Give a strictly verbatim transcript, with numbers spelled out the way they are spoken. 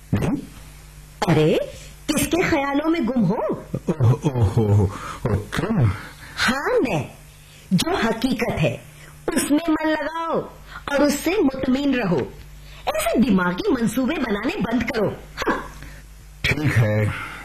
नहीं। अरे किसके ख्यालों में गुम हो? ओहो, तुम? हाँ मैं, जो हकीकत है उसमें मन लगाओ और उससे मुतमिन रहो। ऐसे दिमागी मंसूबे बनाने बंद करो। हाँ। ठीक है,